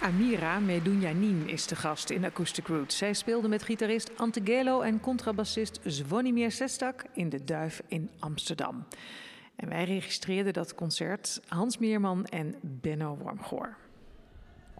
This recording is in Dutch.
Amira Medunjanin is de gast in Acoustic Roots. Zij speelde met gitarist Ante Gelo en contrabassist Zvonimir Šestak in De Duif in Amsterdam. En wij registreerden dat concert, Hans Meerman en Benno Wormgoor.